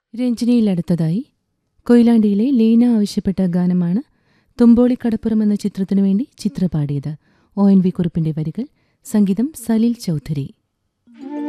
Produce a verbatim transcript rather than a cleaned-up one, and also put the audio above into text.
രഞ്ജിനിയിലടുത്തതായി കൊയിലാണ്ടിയിലെ ലീന ആവശ്യപ്പെട്ട ഗാനമാണ് തുമ്പോളിക്കടപ്പുറം എന്ന ചിത്രത്തിനുവേണ്ടി ചിത്ര പാടിയത്. ഒ എൻ വി കുറുപ്പിന്റെ വരികൾ, സംഗീതം സലീൽ ചൗധരി.